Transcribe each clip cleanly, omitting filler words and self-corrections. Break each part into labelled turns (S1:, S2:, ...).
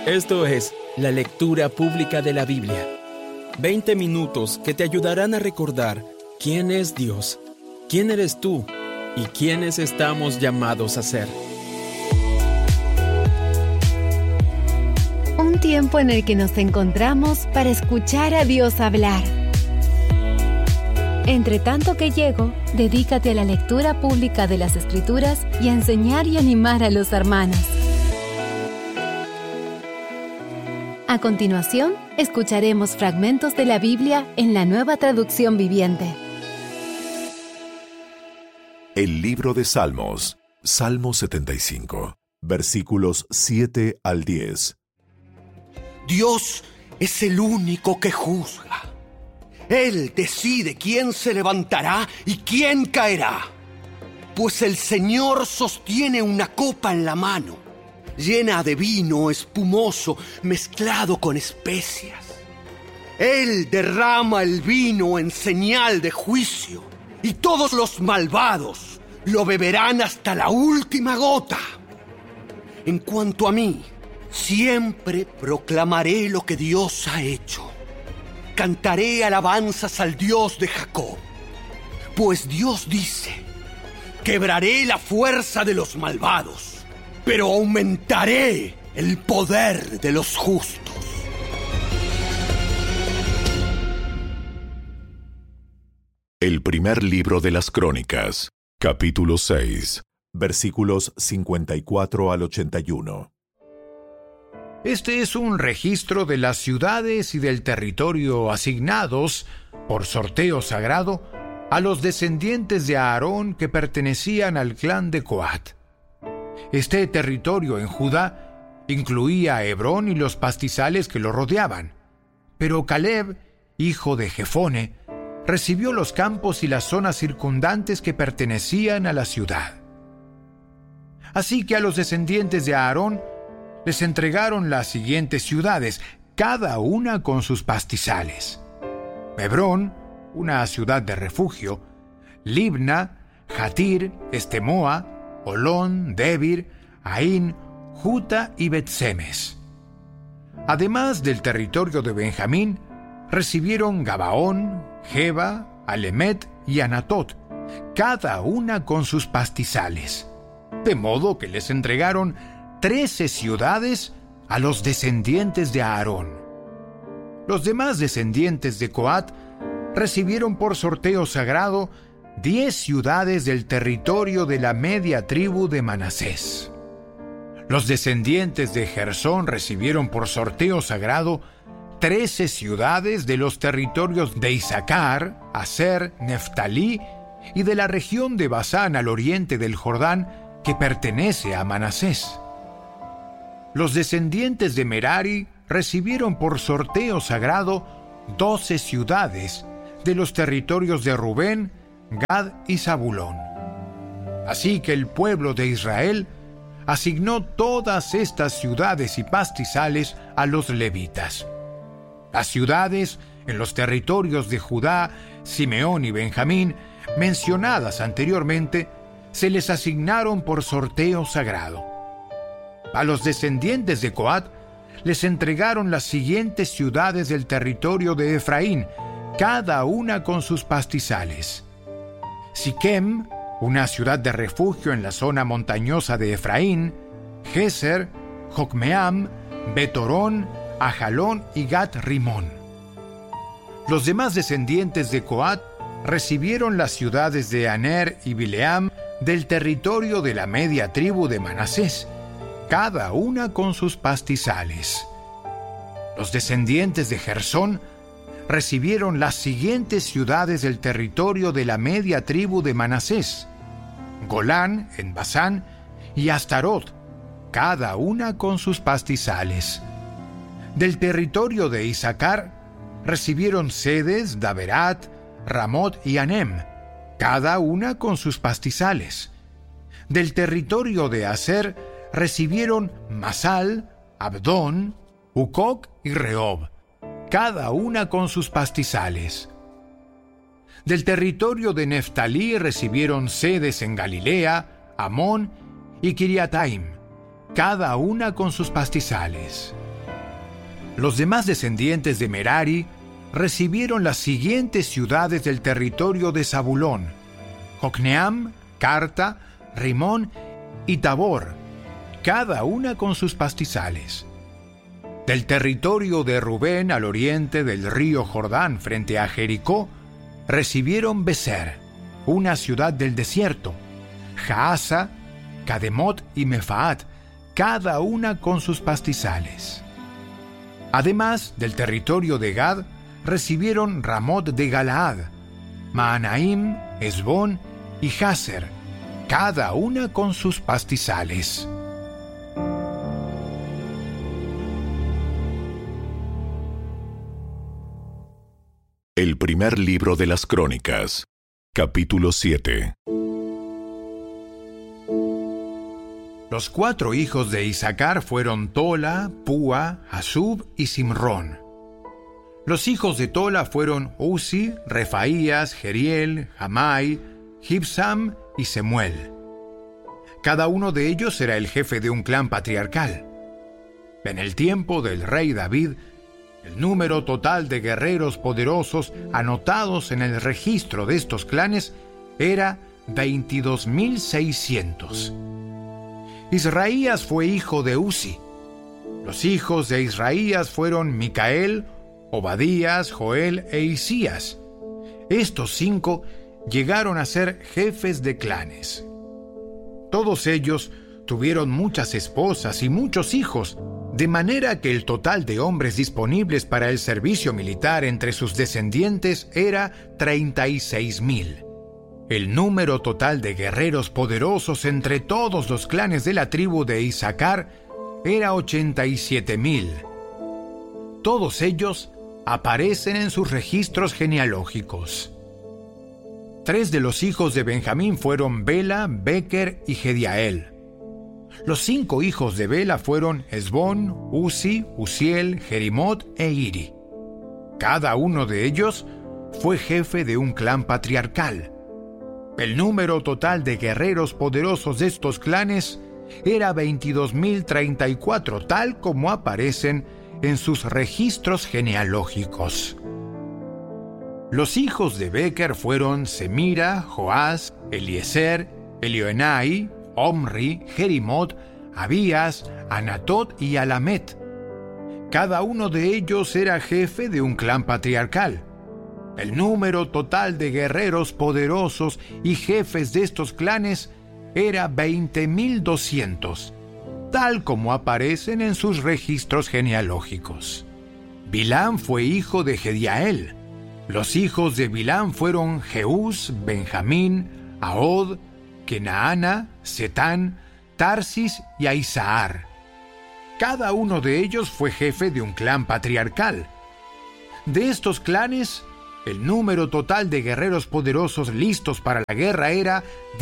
S1: Esto es la lectura pública de la Biblia. 20 minutos que te ayudarán a recordar quién es Dios, quién eres tú y quiénes estamos llamados a ser.
S2: Un tiempo en el que nos encontramos para escuchar a Dios hablar. Entre tanto que llego, dedícate a la lectura pública de las Escrituras y a enseñar y animar a los hermanos. A continuación, escucharemos fragmentos de la Biblia en la Nueva Traducción Viviente.
S3: El libro de Salmos, Salmo 75, versículos 7 al 10.
S4: Dios es el único que juzga. Él decide quién se levantará y quién caerá. Pues el Señor sostiene una copa en la mano, llena de vino espumoso mezclado con especias. Él derrama el vino en señal de juicio, y todos los malvados lo beberán hasta la última gota. En cuanto a mí, siempre proclamaré lo que Dios ha hecho. Cantaré alabanzas al Dios de Jacob. Pues Dios dice: quebraré la fuerza de los malvados, pero aumentaré el poder de los justos.
S3: El primer libro de las Crónicas, capítulo 6, versículos 54 al 81.
S5: Este es un registro de las ciudades y del territorio asignados, por sorteo sagrado, a los descendientes de Aarón que pertenecían al clan de Coat. Este territorio en Judá incluía a Hebrón y los pastizales que lo rodeaban, pero Caleb, hijo de Jefone, recibió los campos y las zonas circundantes que pertenecían a la ciudad. Así que a los descendientes de Aarón les entregaron las siguientes ciudades, cada una con sus pastizales: Hebrón, una ciudad de refugio; Libna, Jatir, Estemoa, Olón, Debir, Aín, Juta y Bet-Semes. Además del territorio de Benjamín, recibieron Gabaón, Geba, Alemet y Anatot, cada una con sus pastizales, de modo que les entregaron 13 ciudades a los descendientes de Aarón. Los demás descendientes de Coat recibieron por sorteo sagrado 10 ciudades del territorio de la media tribu de Manasés. Los descendientes de Gersón recibieron por sorteo sagrado 13 ciudades de los territorios de Isaacar, Aser, Neftalí y de la región de Basán al oriente del Jordán, que pertenece a Manasés. Los descendientes de Merari recibieron por sorteo sagrado 12 ciudades de los territorios de Rubén, Gad y Zabulón. Así que el pueblo de Israel asignó todas estas ciudades y pastizales a los levitas. Las ciudades en los territorios de Judá, Simeón y Benjamín, mencionadas anteriormente, se les asignaron por sorteo sagrado. A los descendientes de Coat les entregaron las siguientes ciudades del territorio de Efraín, cada una con sus pastizales: Siquem, una ciudad de refugio en la zona montañosa de Efraín; Geser, Jocmeam, Betorón, Ajalón y Gat-Rimón. Los demás descendientes de Coat recibieron las ciudades de Aner y Bileam del territorio de la media tribu de Manasés, cada una con sus pastizales. Los descendientes de Gersón recibieron las siguientes ciudades del territorio de la media tribu de Manasés: Golán, en Basán, y Astarot, cada una con sus pastizales. Del territorio de Isaacar recibieron Sedes, Daberat, Ramot y Anem, cada una con sus pastizales. Del territorio de Aser recibieron Masal, Abdón, Ucoc y Rehob, cada una con sus pastizales. Del territorio de Neftalí recibieron Sedes en Galilea, Amón y Kiriataim, cada una con sus pastizales. Los demás descendientes de Merari recibieron las siguientes ciudades del territorio de Zabulón: Jocneam, Carta, Rimón y Tabor, cada una con sus pastizales. Del territorio de Rubén al oriente del río Jordán frente a Jericó, recibieron Beser, una ciudad del desierto, Jaasa, Cademot y Mefaat, cada una con sus pastizales. Además, del territorio de Gad, recibieron Ramot de Galaad, Maanaim, Esbón y Jazer, cada una con sus pastizales.
S3: El primer libro de las Crónicas, capítulo 7.
S5: Los 4 hijos de Isacar fueron Tola, Púa, Hasub y Simrón. Los hijos de Tola fueron Uzi, Refaías, Jeriel, Jamai, Gibsam y Semuel. Cada uno de ellos era el jefe de un clan patriarcal. En el tiempo del rey David, el número total de guerreros poderosos anotados en el registro de estos clanes era 22.600. Israías fue hijo de Uzi. Los hijos de Israías fueron Micael, Obadías, Joel e Isías. Estos 5 llegaron a ser jefes de clanes. Todos ellos tuvieron muchas esposas y muchos hijos, de manera que el total de hombres disponibles para el servicio militar entre sus descendientes era 36.000. El número total de guerreros poderosos entre todos los clanes de la tribu de Isacar era 87.000. Todos ellos aparecen en sus registros genealógicos. 3 de los hijos de Benjamín fueron Bela, Beker y Gediael. Los 5 hijos de Bela fueron Esbón, Uzi, Uziel, Jerimot e Iri. Cada uno de ellos fue jefe de un clan patriarcal. El número total de guerreros poderosos de estos clanes era 22.034, tal como aparecen en sus registros genealógicos. Los hijos de Beker fueron Semira, Joás, Eliezer, Elioenai, Omri, Jerimot, Abías, Anatot y Alamet. Cada uno de ellos era jefe de un clan patriarcal. El número total de guerreros poderosos y jefes de estos clanes era 20.200, tal como aparecen en sus registros genealógicos. Bilán fue hijo de Gediael. Los hijos de Bilán fueron Jeús, Benjamín, Ahod, Kenaana, Setán, Tarsis y Aizahar. Cada uno de ellos fue jefe de un clan patriarcal. De estos clanes, el número total de guerreros poderosos listos para la guerra era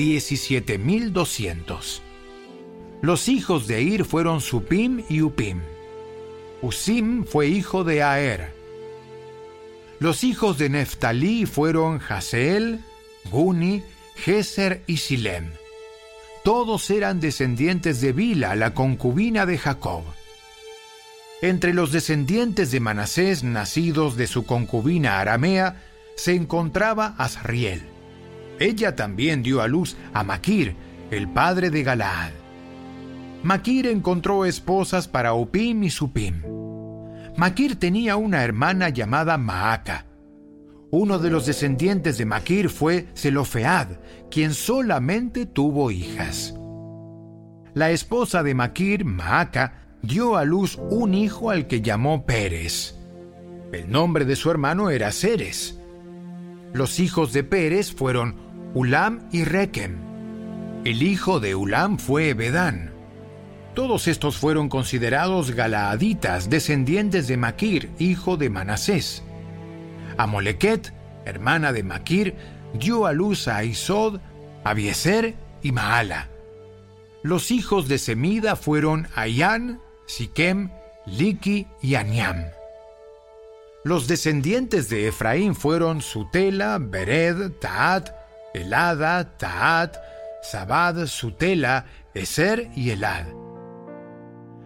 S5: 17.200. Los hijos de Ir fueron Supim y Upim. Usim fue hijo de Aer. Los hijos de Neftalí fueron Jaseel, Guni, Geser y Silem. Todos eran descendientes de Bila, la concubina de Jacob. Entre los descendientes de Manasés, nacidos de su concubina aramea, se encontraba Asriel. Ella también dio a luz a Maquir, el padre de Galaad. Maquir encontró esposas para Upim y Supim. Maquir tenía una hermana llamada Maaca. Uno de los descendientes de Maquir fue Zelofead, quien solamente tuvo hijas. La esposa de Maquir, Maaca, dio a luz un hijo al que llamó Pérez. El nombre de su hermano era Ceres. Los hijos de Pérez fueron Ulam y Rekem. El hijo de Ulam fue Ebedán. Todos estos fueron considerados galaaditas, descendientes de Maquir, hijo de Manasés. Amolequet, hermana de Maquir, dio a luz a Isod, Abiezer y Maala. Los hijos de Semida fueron Ayán, Siquem, Liki y Aniam. Los descendientes de Efraín fueron Sutela, Bered, Taat, Elada, Taat, Zabad, Sutela, Eser y Elad.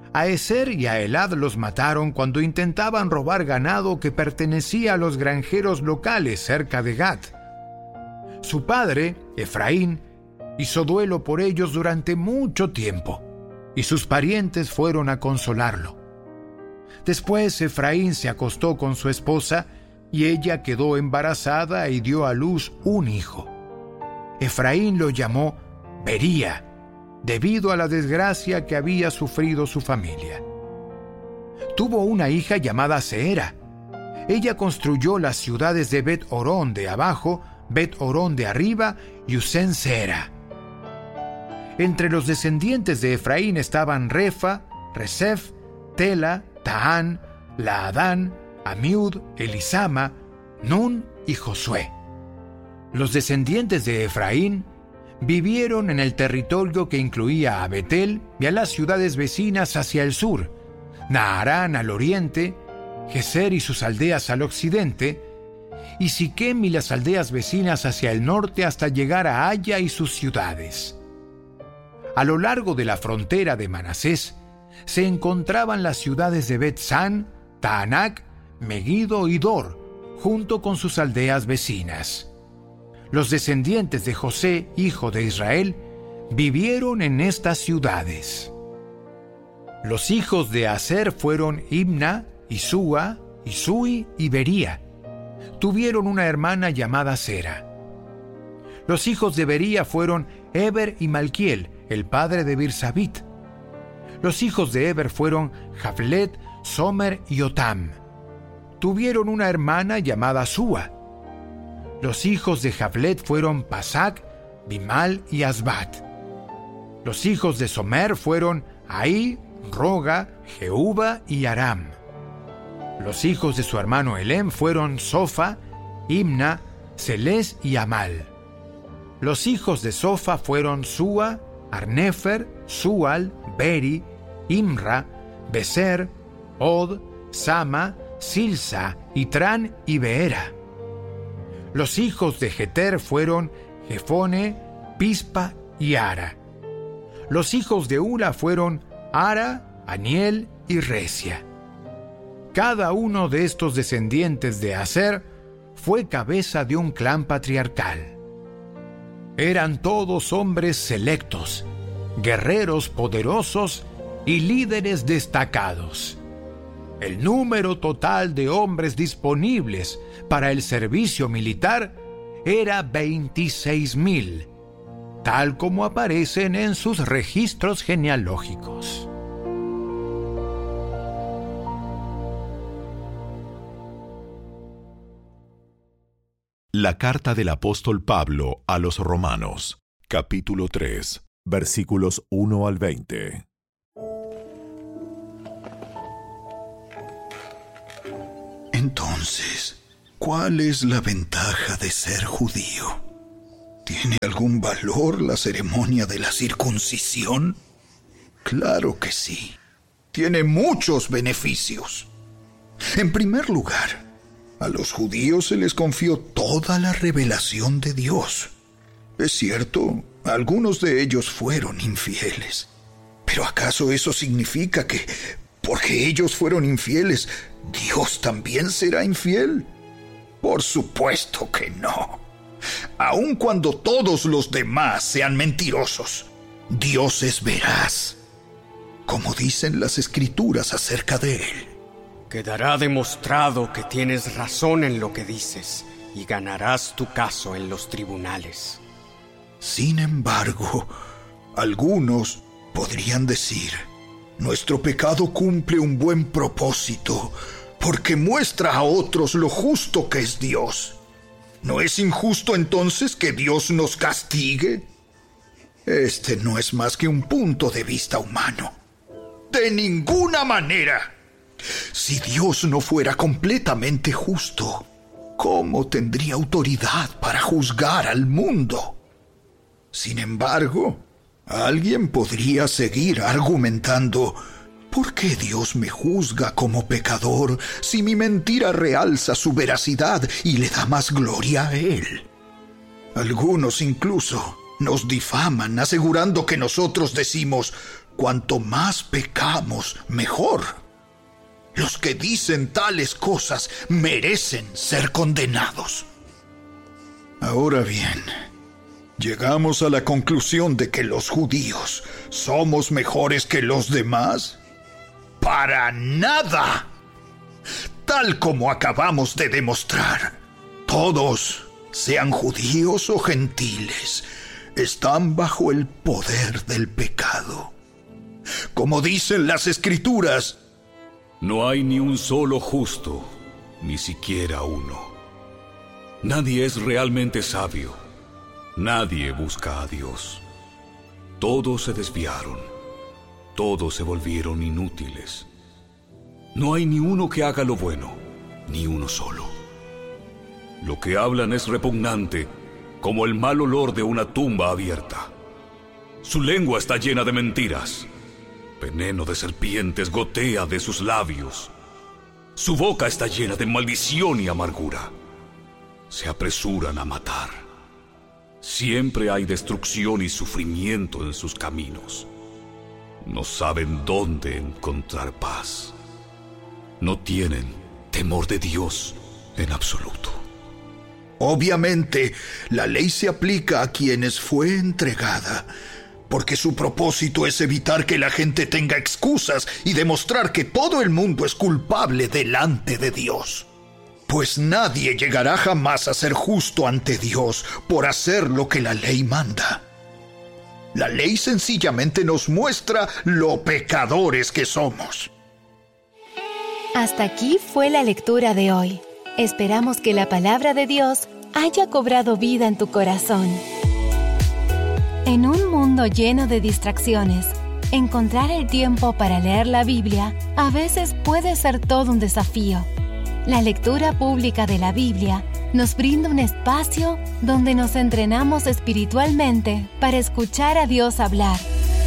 S5: A Ezer y a Elad los mataron cuando intentaban robar ganado que pertenecía a los granjeros locales cerca de Gat. Su padre, Efraín, hizo duelo por ellos durante mucho tiempo, y sus parientes fueron a consolarlo. Después Efraín se acostó con su esposa, y ella quedó embarazada y dio a luz un hijo. Efraín lo llamó Bería, debido a la desgracia que había sufrido su familia. Tuvo una hija llamada Seera. Ella construyó las ciudades de Bet-Orón de abajo, Bet-Orón de arriba y Usén-Seera. Entre los descendientes de Efraín estaban Refa, Resef, Tela, Tahán, Laadán, Amiud, Elisama, Nun y Josué. Los descendientes de Efraín vivieron en el territorio que incluía a Betel y a las ciudades vecinas hacia el sur, Naharán al oriente, Geser y sus aldeas al occidente, y Siquem y las aldeas vecinas hacia el norte hasta llegar a Aya y sus ciudades. A lo largo de la frontera de Manasés se encontraban las ciudades de Bet-San, Taanac, Megiddo y Dor, junto con sus aldeas vecinas. Los descendientes de José, hijo de Israel, vivieron en estas ciudades. Los hijos de Aser fueron Imna, Isúa, Isui y Bería. Tuvieron una hermana llamada Sera. Los hijos de Bería fueron Eber y Malquiel, el padre de Birsabit. Los hijos de Eber fueron Jaflet, Somer y Otam. Tuvieron una hermana llamada Súa. Los hijos de Jaflet fueron Pasac, Bimal y Asbat. Los hijos de Somer fueron Ahí, Roga, Jehuba y Aram. Los hijos de su hermano Elem fueron Sofa, Imna, Celés y Amal. Los hijos de Sofa fueron Súa, Arnefer, Sual, Beri, Imra, Beser, Od, Sama, Silsa, Itrán y Beera. Los hijos de Jeter fueron Jefone, Pispa y Ara. Los hijos de Ula fueron Ara, Aniel y Resia. Cada uno de estos descendientes de Aser fue cabeza de un clan patriarcal. Eran todos hombres selectos, guerreros poderosos y líderes destacados. El número total de hombres disponibles para el servicio militar era 26,000, tal como aparecen en sus registros genealógicos.
S3: La carta del apóstol Pablo a los Romanos, capítulo 3, versículos 1 al 20.
S6: Entonces, ¿cuál es la ventaja de ser judío? ¿Tiene algún valor la ceremonia de la circuncisión? Claro que sí. Tiene muchos beneficios. En primer lugar, a los judíos se les confió toda la revelación de Dios. Es cierto, algunos de ellos fueron infieles. ¿Pero acaso eso significa que, porque ellos fueron infieles, Dios también será infiel? Por supuesto que no. Aun cuando todos los demás sean mentirosos, Dios es veraz, como dicen las Escrituras acerca de Él.
S7: Quedará demostrado que tienes razón en lo que dices y ganarás tu caso en los tribunales.
S6: Sin embargo, algunos podrían decir: nuestro pecado cumple un buen propósito porque muestra a otros lo justo que es Dios. ¿No es injusto entonces que Dios nos castigue? Este no es más que un punto de vista humano. ¡De ninguna manera! Si Dios no fuera completamente justo, ¿cómo tendría autoridad para juzgar al mundo? Sin embargo, alguien podría seguir argumentando: ¿por qué Dios me juzga como pecador si mi mentira realza su veracidad y le da más gloria a Él? Algunos incluso nos difaman asegurando que nosotros decimos: cuanto más pecamos, mejor. Los que dicen tales cosas merecen ser condenados. Ahora bien, ¿llegamos a la conclusión de que los judíos somos mejores que los demás? ¡Para nada! Tal como acabamos de demostrar, todos, sean judíos o gentiles, están bajo el poder del pecado. Como dicen las Escrituras,
S8: no hay ni un solo justo, ni siquiera uno. Nadie es realmente sabio. Nadie busca a Dios. Todos se desviaron. Todos se volvieron inútiles. No hay ni uno que haga lo bueno, ni uno solo. Lo que hablan es repugnante, como el mal olor de una tumba abierta. Su lengua está llena de mentiras. Veneno de serpientes gotea de sus labios. Su boca está llena de maldición y amargura. Se apresuran a matar. Siempre hay destrucción y sufrimiento en sus caminos. No saben dónde encontrar paz. No tienen temor de Dios en absoluto.
S6: obviamente, la ley se aplica a quienes fue entregada, porque su propósito es evitar que la gente tenga excusas y demostrar que todo el mundo es culpable delante de Dios. Pues nadie llegará jamás a ser justo ante Dios por hacer lo que la ley manda. La ley sencillamente nos muestra lo pecadores que somos.
S2: Hasta aquí fue la lectura de hoy. Esperamos que la palabra de Dios haya cobrado vida en tu corazón. En un mundo lleno de distracciones, encontrar el tiempo para leer la Biblia a veces puede ser todo un desafío. La lectura pública de la Biblia nos brinda un espacio donde nos entrenamos espiritualmente para escuchar a Dios hablar.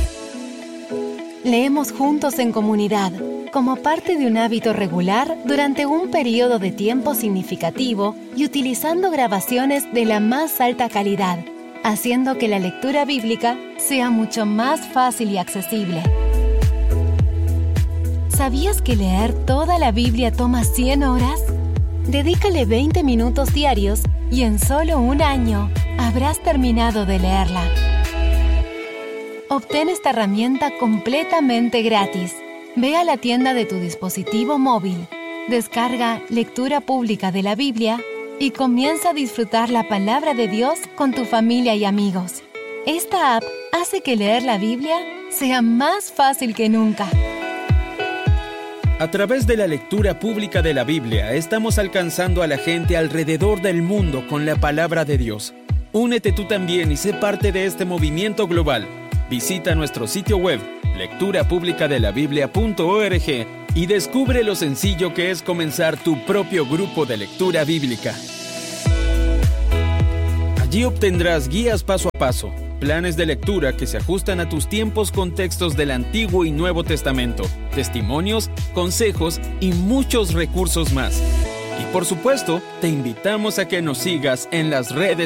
S2: Leemos juntos en comunidad, como parte de un hábito regular durante un periodo de tiempo significativo y utilizando grabaciones de la más alta calidad, haciendo que la lectura bíblica sea mucho más fácil y accesible. ¿Sabías que leer toda la Biblia toma 100 horas? Dedícale 20 minutos diarios y en solo un año habrás terminado de leerla. Obtén esta herramienta completamente gratis. Ve a la tienda de tu dispositivo móvil, descarga Lectura Pública de la Biblia y comienza a disfrutar la palabra de Dios con tu familia y amigos. Esta app hace que leer la Biblia sea más fácil que nunca.
S1: A través de la lectura pública de la Biblia, estamos alcanzando a la gente alrededor del mundo con la palabra de Dios. Únete tú también y sé parte de este movimiento global. Visita nuestro sitio web, lecturapublicadelabiblia.org, y descubre lo sencillo que es comenzar tu propio grupo de lectura bíblica. Allí obtendrás guías paso a paso, planes de lectura que se ajustan a tus tiempos con textos del Antiguo y Nuevo Testamento, testimonios, consejos y muchos recursos más. Y por supuesto, te invitamos a que nos sigas en las redes